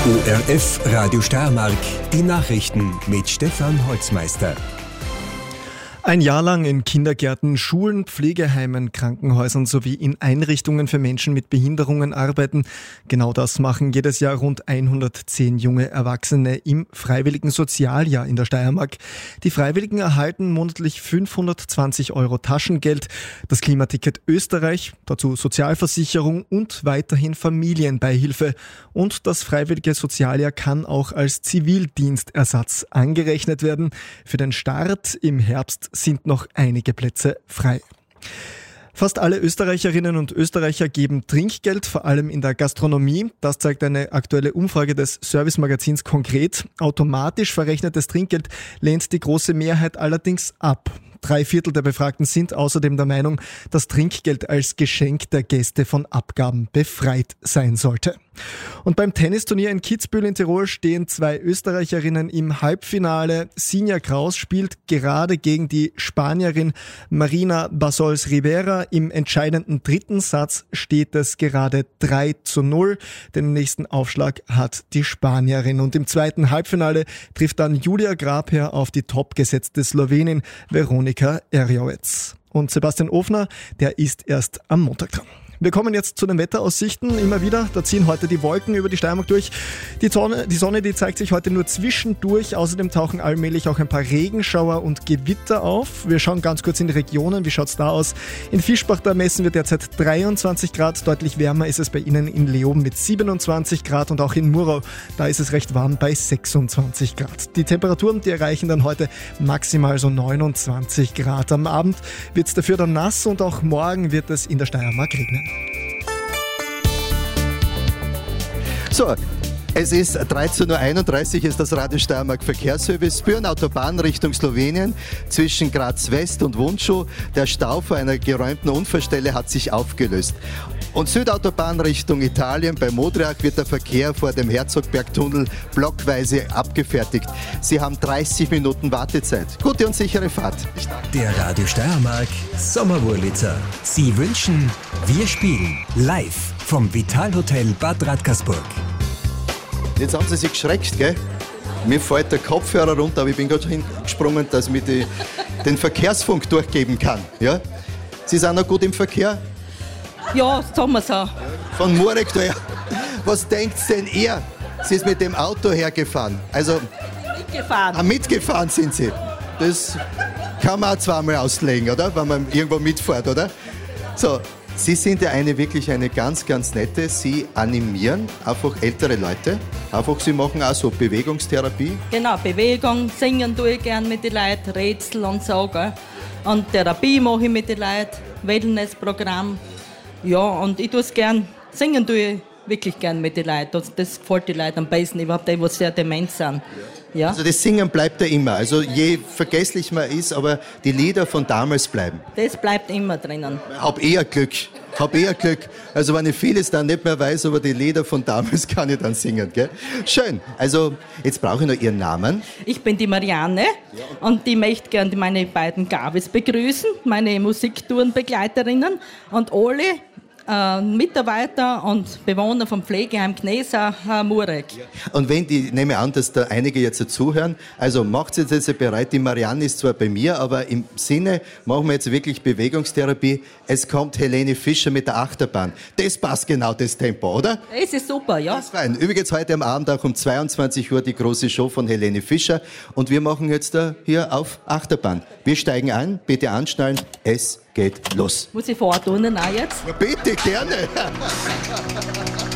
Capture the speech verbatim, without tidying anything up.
O R F Radio Steiermark, die Nachrichten mit Stefan Holzmeister. Ein Jahr lang in Kindergärten, Schulen, Pflegeheimen, Krankenhäusern sowie in Einrichtungen für Menschen mit Behinderungen arbeiten. Genau das machen jedes Jahr rund hundertzehn junge Erwachsene im Freiwilligen Sozialjahr in der Steiermark. Die Freiwilligen erhalten monatlich fünfhundertzwanzig Euro Taschengeld, das Klimaticket Österreich, dazu Sozialversicherung und weiterhin Familienbeihilfe. Und das Freiwillige Sozialjahr kann auch als Zivildienstersatz angerechnet werden. Für den Start im Herbst sind noch einige Plätze frei. Fast alle Österreicherinnen und Österreicher geben Trinkgeld, vor allem in der Gastronomie. Das zeigt eine aktuelle Umfrage des Servicemagazins Konkret. Automatisch verrechnetes Trinkgeld lehnt die große Mehrheit allerdings ab. Drei Viertel der Befragten sind außerdem der Meinung, dass Trinkgeld als Geschenk der Gäste von Abgaben befreit sein sollte. Und beim Tennisturnier in Kitzbühel in Tirol stehen zwei Österreicherinnen im Halbfinale. Sinja Kraus spielt gerade gegen die Spanierin Marina Bassols-Rivera. Im entscheidenden dritten Satz steht es gerade drei zu null. Den nächsten Aufschlag hat die Spanierin. Und im zweiten Halbfinale trifft dann Julia Grabherr auf die topgesetzte Slowenin Veronika Erjovec. Und Sebastian Ofner, der ist erst am Montag dran. Wir kommen jetzt zu den Wetteraussichten. Immer wieder, da ziehen heute die Wolken über die Steiermark durch. Die Sonne, die Sonne, die zeigt sich heute nur zwischendurch. Außerdem tauchen allmählich auch ein paar Regenschauer und Gewitter auf. Wir schauen ganz kurz in die Regionen. Wie schaut's da aus? In Fischbach, da messen wir derzeit dreiundzwanzig Grad. Deutlich wärmer ist es bei Ihnen in Leoben mit siebenundzwanzig Grad. Und auch in Murau, da ist es recht warm bei sechsundzwanzig Grad. Die Temperaturen, die erreichen dann heute maximal so neunundzwanzig Grad. Am Abend wird's dafür dann nass und auch morgen wird es in der Steiermark regnen. So, es ist dreizehn Uhr einunddreißig, ist das Radio Steiermark Verkehrsservice. Büren-Autobahn Richtung Slowenien zwischen Graz West und Wundschuh. Der Stau vor einer geräumten Unfallstelle hat sich aufgelöst. Und Südautobahn Richtung Italien bei Modriach wird der Verkehr vor dem Herzogbergtunnel blockweise abgefertigt. Sie haben dreißig Minuten Wartezeit. Gute und sichere Fahrt. Der Radio Steiermark Sommerwurlitzer. Sie wünschen, wir spielen live vom Vitalhotel Bad Radkersburg. Jetzt haben Sie sich geschreckt, gell? Mir fällt der Kopfhörer runter, aber ich bin gerade hingesprungen, dass ich mir die, den Verkehrsfunk durchgeben kann. Ja? Sie sind noch gut im Verkehr? Ja, sagen wir so. Von Murek daher. Was denkt denn ihr? Sie ist mit dem Auto hergefahren. Also, Mitgefahren. Ah, mitgefahren sind Sie. Das kann man auch zweimal auslegen, oder? Wenn man irgendwo mitfährt, oder? So, Sie sind ja eine wirklich eine ganz, ganz nette. Sie animieren einfach ältere Leute. Einfach, Sie machen auch so Bewegungstherapie. Genau, Bewegung, singen tue ich gern mit den Leuten, Rätsel und so. Gell? Und Therapie mache ich mit den Leuten, Wellnessprogramm. Ja, und ich tue es gern, singen tue ich wirklich gern mit den Leuten. Das, das gefällt den Leuten am besten, überhaupt die, die sehr dement sind. Ja. Also das Singen bleibt ja immer. Also je vergesslich man ist, aber die Lieder von damals bleiben. Das bleibt immer drinnen. Ich hab eher Glück. Hab eher Glück. Also wenn ich vieles dann nicht mehr weiß, aber die Lieder von damals kann ich dann singen. Gell? Schön. Also jetzt brauche ich noch Ihren Namen. Ich bin die Marianne und ich möchte gerne meine beiden Gavis begrüßen, meine Musiktourenbegleiterinnen und alle äh, Mitarbeiter und Bewohner vom Pflegeheim Gnesa Murek. Und wenn die, ich nehme an, dass da einige jetzt zuhören, also macht jetzt jetzt bereit, die Marianne ist zwar bei mir, aber im Sinne machen wir jetzt wirklich Bewegungstherapie. Es kommt Helene Fischer mit der Achterbahn. Das passt genau, das Tempo, oder? Das ist super, ja. Das rein. Übrigens heute am Abend auch um zweiundzwanzig Uhr die große Show von Helene Fischer und wir machen jetzt da hier auf Achterbahn. Wir steigen ein, bitte anschnallen, es geht los. Muss ich vorturnen auch jetzt? Ja, bitte, gerne.